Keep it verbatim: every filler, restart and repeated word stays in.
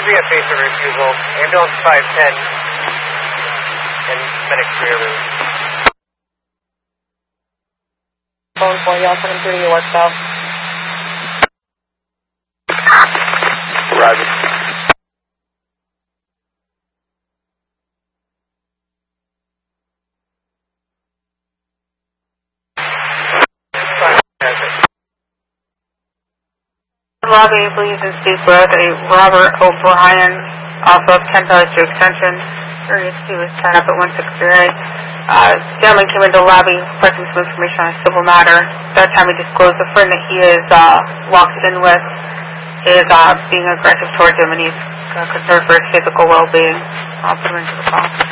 three at base of refusal. Ambulance five ten. And medic three over. Phone four, y'all coming through to your work cell. Roger. Lobby, please, and speak with a Robert O'Brien off of ten Pellister Extension. Area two is ten up at one sixty-eight. Uh, gentleman came into the lobby requesting some information on a civil matter. That time he disclosed the friend that he is uh, locked in with is uh, being aggressive towards him, and he's uh, concerned for his physical well-being. I'll put him into the call.